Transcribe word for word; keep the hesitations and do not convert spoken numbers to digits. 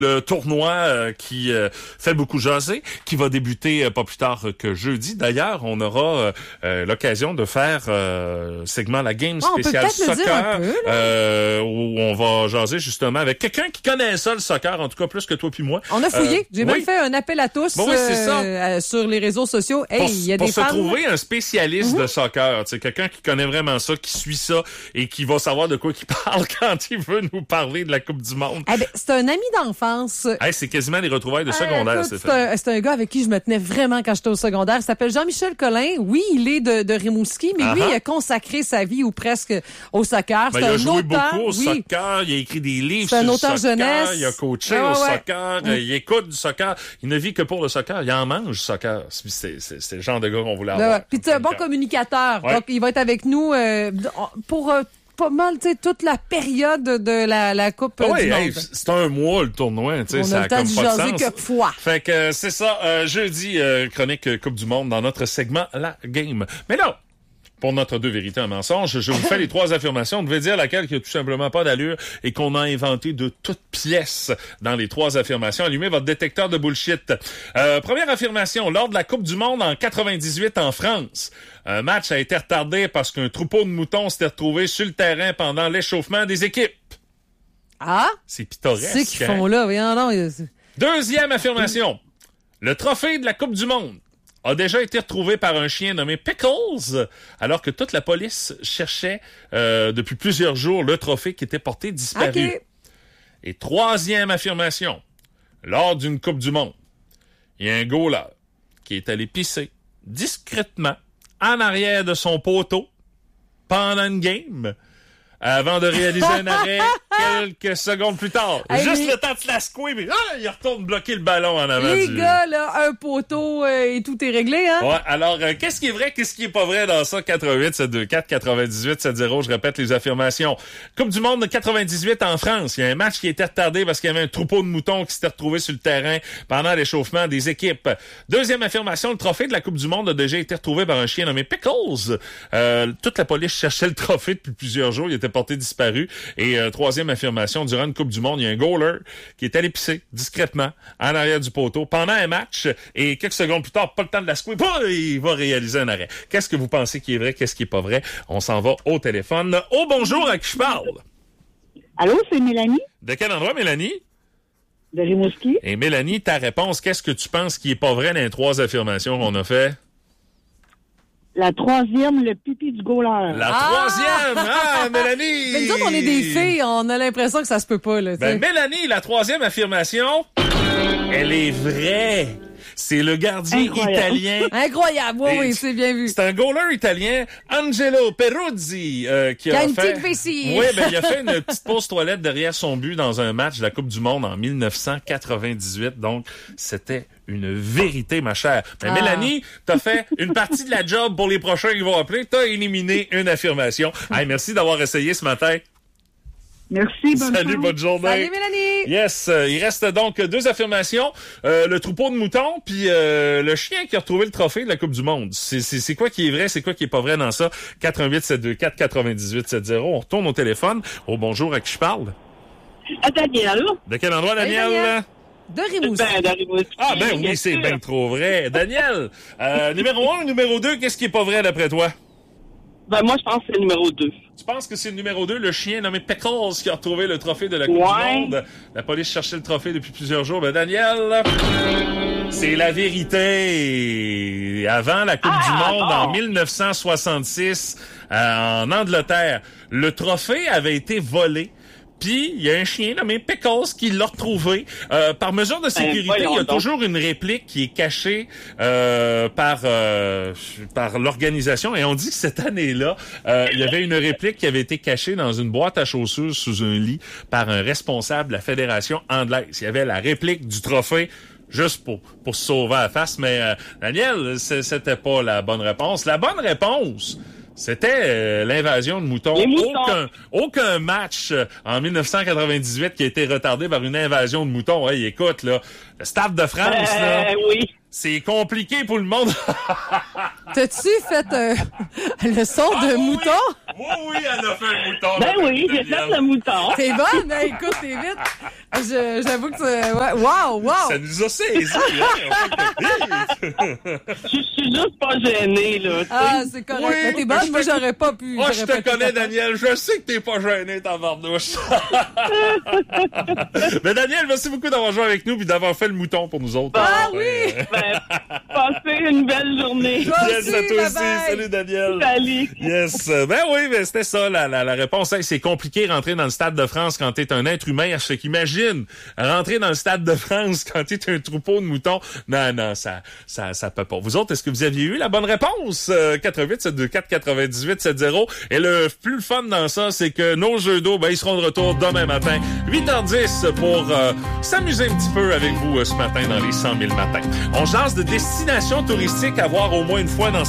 Le tournoi euh, qui euh, fait beaucoup jaser, qui va débuter euh, pas plus tard que jeudi. D'ailleurs, on aura euh, l'occasion de faire euh, segment la game oh, spéciale soccer, peu, euh, où on va jaser justement avec quelqu'un qui connaît ça, le soccer, en tout cas plus que toi puis moi. On a fouillé. Euh, J'ai oui. même fait un appel à tous bon, oui, c'est ça. Euh, sur les réseaux sociaux. Hey, il y a pour des se fans. trouver un spécialiste mm-hmm. de soccer, tu sais, quelqu'un qui connaît vraiment ça, qui suit ça et qui va savoir de quoi il parle quand il veut nous parler de la Coupe du Monde. Eh ben, c'est un ami d'enfance. Hey, c'est quasiment les retrouvailles de secondaire, euh, écoute, c'est c'est, fait. un, c'est un gars avec qui je me tenais vraiment quand j'étais au secondaire. Il s'appelle Jean-Michel Collin. Oui, il est de, de Rimouski, mais uh-huh. lui, il a consacré sa vie ou presque au soccer. Ben, c'est il a un joué auteur, beaucoup au oui. soccer, il a écrit des livres c'est sur un le auteur soccer, jeunesse. il a coaché ouais, au ouais. soccer, mm. il écoute du soccer. Il ne vit que pour le soccer. Il en mange du soccer. C'est, c'est, c'est le genre de gars qu'on voulait avoir. Ouais. Puis c'est un bon communicateur. Ouais. Donc, il va être avec nous euh, pour... Euh, pas mal, tu sais, toute la période de la, la Coupe ah oui, du hey, Monde. C'est un mois, le tournoi, tu sais, on ça a a le temps comme d'y pas de jaser sens. que fois. Fait que euh, c'est ça, euh, jeudi, euh, chronique Coupe du Monde dans notre segment La Game. Mais là, pour notre deux vérités, un mensonge, je vous fais les trois affirmations. On devait dire laquelle qui a tout simplement pas d'allure et qu'on a inventé de toutes pièces dans les trois affirmations. Allumez votre détecteur de bullshit. Euh, première affirmation, lors de la Coupe du Monde en quatre-vingt-dix-huit en France, un match a été retardé parce qu'un troupeau de moutons s'était retrouvé sur le terrain pendant l'échauffement des équipes. Ah? C'est pittoresque. C'est qu'ils font là, voyons donc. Deuxième affirmation, le trophée de la Coupe du Monde a déjà été retrouvé par un chien nommé Pickles, alors que toute la police cherchait euh, depuis plusieurs jours le trophée qui était porté disparu. Okay. Et troisième affirmation, lors d'une Coupe du Monde, il y a un goaler qui est allé pisser discrètement en arrière de son poteau pendant une game avant de réaliser un arrêt quelques secondes plus tard. Hey, Juste les... le temps de la secouer, mais ah, il retourne bloquer le ballon en avant. Les du... gars, là, un poteau euh, et tout est réglé, hein? Ouais, alors, euh, qu'est-ce qui est vrai, qu'est-ce qui est pas vrai dans ça? quatre huit sept deux quatre quatre-vingt-dix-huit sept zéro, je répète les affirmations. Coupe du monde de quatre-vingt-dix-huit en France. Il y a un match qui a été retardé parce qu'il y avait un troupeau de moutons qui s'était retrouvé sur le terrain pendant l'échauffement des équipes. Deuxième affirmation, le trophée de la Coupe du monde a déjà été retrouvé par un chien nommé Pickles. Euh, toute la police cherchait le trophée depuis plusieurs jours. Il était porté disparu. Et euh, troisième affirmation, durant une Coupe du monde, il y a un goaler qui est allé pisser discrètement en arrière du poteau pendant un match et quelques secondes plus tard, pas le temps de la secouer, il va réaliser un arrêt. Qu'est-ce que vous pensez qui est vrai, qu'est-ce qui est pas vrai? On s'en va au téléphone. Oh, bonjour, à qui je parle? Allô, c'est Mélanie? De quel endroit, Mélanie? De Rimouski. Et Mélanie, ta réponse, qu'est-ce que tu penses qui est pas vrai dans les trois affirmations qu'on a fait? La troisième, le pipi du goaler. La ah! troisième! Ah, Mélanie! Mais nous autres, on est des filles, on a l'impression que ça se peut pas, là. Ben, Mélanie, la troisième affirmation, elle est vraie. C'est le gardien Incroyable. italien. Incroyable, oui, Et oui, c'est bien vu. C'est un goaler italien, Angelo Peruzzi, euh, qui Il a, a une fait... petite vessie. Oui, ben, il a fait une petite pause toilette derrière son but dans un match de la Coupe du monde en dix-neuf cent quatre-vingt-dix-huit. Donc, c'était une vérité, ma chère. Mais Ah. Mélanie, t'as fait une partie de la job pour les prochains qui vont appeler. T'as éliminé une affirmation. Hey, merci d'avoir essayé ce matin. Merci, bonne Salut, chance. bonne journée. Salut, Mélanie. Yes, euh, il reste donc deux affirmations. Euh, le troupeau de moutons, puis euh, le chien qui a retrouvé le trophée de la Coupe du monde. C'est, c'est, c'est quoi qui est vrai, c'est quoi qui est pas vrai dans ça? quatre un huit sept deux quatre quatre-vingt-dix-huit soixante. On retourne au téléphone. Oh, bonjour, à qui je parle? À Daniel. De quel endroit, Daniel? Hey, Daniel. De Rimouski. Ben, de Rimouski. Ah, ben oui, c'est bien trop vrai. Daniel, euh, numéro un ou numéro deux, qu'est-ce qui est pas vrai d'après toi? Ben, moi, je pense que c'est le numéro deux. Tu penses que c'est le numéro deux, le chien nommé Pickles, qui a retrouvé le trophée de la Coupe Ouais. du monde? La police cherchait le trophée depuis plusieurs jours. Ben, Daniel, c'est la vérité. Avant la Coupe Ah, du monde, bon. en dix-neuf cent soixante-six, euh, en Angleterre, le trophée avait été volé. Puis, il y a un chien nommé Pickles qui l'a retrouvé. Euh, par mesure de sécurité, voyons il y a donc. toujours une réplique qui est cachée euh, par euh, par l'organisation. Et on dit que cette année-là, euh, il y avait une réplique qui avait été cachée dans une boîte à chaussures sous un lit par un responsable de la Fédération anglaise. Il y avait la réplique du trophée juste pour pour se sauver à la face. Mais euh, Daniel, c'était pas la bonne réponse. La bonne réponse, c'était euh, l'invasion de moutons. Les moutons. Aucun, aucun match euh, en dix-neuf cent quatre-vingt-dix-huit qui a été retardé par une invasion de moutons. Hey, écoute, là, le Stade de France, Euh, là, oui. c'est compliqué pour le monde. T'as-tu fait euh, le son de Ah, oui, mouton? oui. Oui, oui, elle a fait un mouton. Ben oui, j'ai fait le mouton. T'es bonne, hein? Écoute, t'es vite. Je, j'avoue que c'est... Ouais. Wow, wow! Ça nous a saisi, hein? Je suis juste pas gênée, là. Ah, c'est correct. Oui, Mais t'es bonne, je moi, te- j'aurais pas pu. Moi, j'aurais je pas te été connais, capable. Daniel. Je sais que t'es pas gêné, ta barnouche. Mais Daniel, merci beaucoup d'avoir joué avec nous et d'avoir fait le mouton pour nous autres. Ah Ouais, oui! euh, Ben, passez une belle journée. Toi Yes, aussi, à toi aussi. bye-bye. Salut, Daniel. Salut. Yes. Euh, Ben oui, ben c'était ça, la, la, la réponse. Hey, c'est compliqué rentrer dans le Stade de France quand t'es un être humain. Je qu'imagine rentrer dans le Stade de France quand t'es un troupeau de moutons. Non, non, ça, ça, ça peut pas. Vous autres, est-ce que vous aviez eu la bonne réponse? Euh, quatre huit sept deux quatre quatre-vingt-dix-huit soixante. Et le plus le fun dans ça, c'est que nos jeux d'eau, ben, ils seront de retour demain matin, huit heures dix, pour euh, s'amuser un petit peu avec vous euh, ce matin dans les cent mille matins. On jase de destinations touristiques à voir au moins une fois dans